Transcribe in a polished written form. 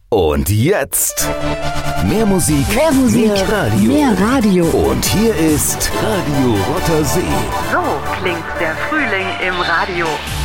Und jetzt mehr Musik, mehr Radio. Mehr Radio. Und hier ist Radio Rotter See. So klingt der Frühling im Radio.